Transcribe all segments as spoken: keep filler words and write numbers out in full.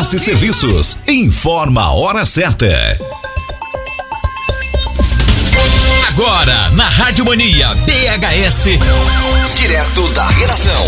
S Serviços, informa a hora certa. Agora, na Rádio Mania B H S, direto da redação.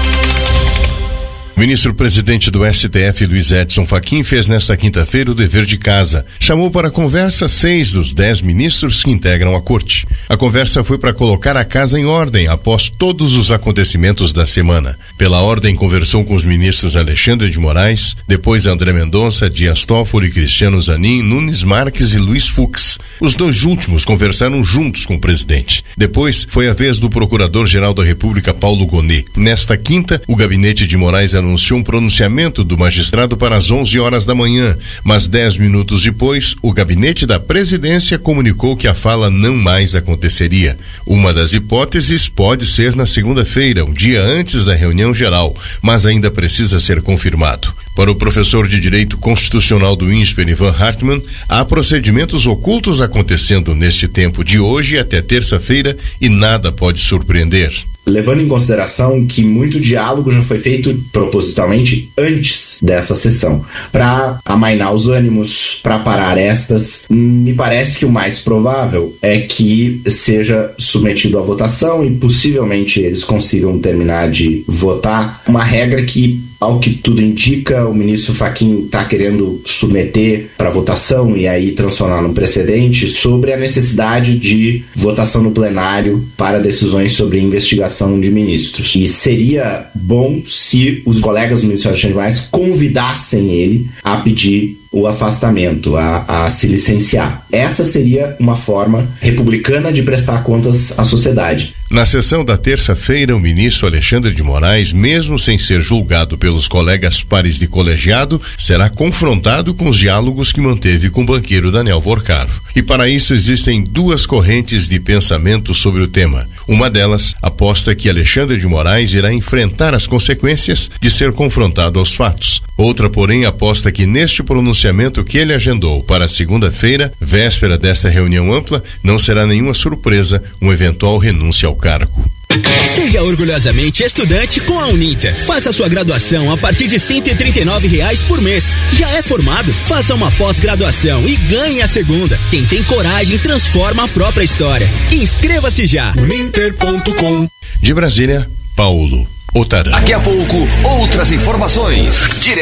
O ministro-presidente do S T F, Luiz Edson Fachin, fez nesta quinta-feira o dever de casa. Chamou para a conversa seis dos dez ministros que integram a corte. A conversa foi para colocar a casa em ordem após todos os acontecimentos da semana. Pela ordem, conversou com os ministros Alexandre de Moraes, depois André Mendonça, Dias Toffoli, Cristiano Zanin, Nunes Marques e Luiz Fux. Os dois últimos conversaram juntos com o presidente. Depois, foi a vez do Procurador-Geral da República, Paulo Gonet. Nesta quinta, o gabinete de Moraes anunciou anunciou um pronunciamento do magistrado para as onze horas da manhã, mas dez minutos depois, o gabinete da presidência comunicou que a fala não mais aconteceria. Uma das hipóteses pode ser na segunda-feira, um dia antes da reunião geral, mas ainda precisa ser confirmado. Para o professor de Direito Constitucional do INSPER, Ivan Hartmann, há procedimentos ocultos acontecendo neste tempo de hoje até terça-feira e nada pode surpreender. Levando em consideração que muito diálogo já foi feito propositalmente antes dessa sessão, para amainar os ânimos, para parar arestas, me parece que o mais provável é que seja submetido à votação e possivelmente eles consigam terminar de votar uma regra que, ao que tudo indica, o ministro Fachin está querendo submeter para votação e aí transformar num precedente sobre a necessidade de votação no plenário para decisões sobre investigação de ministros. E seria bom se os colegas do ministro Alexandre de Moraes convidassem ele a pedir o afastamento, a, a se licenciar. Essa seria uma forma republicana de prestar contas à sociedade. Na sessão da terça-feira, o ministro Alexandre de Moraes, mesmo sem ser julgado pelos colegas pares de colegiado, será confrontado com os diálogos que manteve com o banqueiro Daniel Vorcaro. E para isso existem duas correntes de pensamento sobre o tema. Uma delas aposta que Alexandre de Moraes irá enfrentar as consequências de ser confrontado aos fatos. Outra, porém, aposta que neste pronunciamento que ele agendou para segunda-feira, véspera desta reunião ampla, não será nenhuma surpresa uma eventual renúncia ao cargo. Seja orgulhosamente estudante com a Uninter. Faça sua graduação a partir de cento e trinta e nove reais por mês. Já é formado? Faça uma pós-graduação e ganhe a segunda. Quem tem coragem transforma a própria história. Inscreva-se já. Uninter ponto com. De Brasília, Paulo Otarã. Daqui a pouco, outras informações.